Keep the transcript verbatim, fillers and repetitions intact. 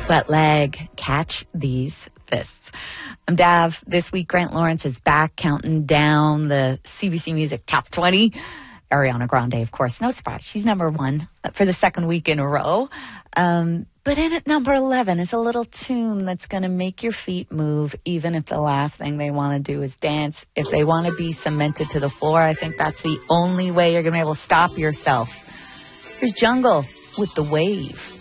Wet leg, catch these fists. I'm Dav. This week, Grant Lawrence is back counting down the C B C Music Top twenty. Ariana Grande, of course, no surprise. She's number one for the second week in a row. Um, but in at number eleven is a little tune that's going to make your feet move, even if the last thing they want to do is dance. If they want to be cemented to the floor, I think that's the only way you're going to be able to stop yourself. Here's Jungle with The Wave.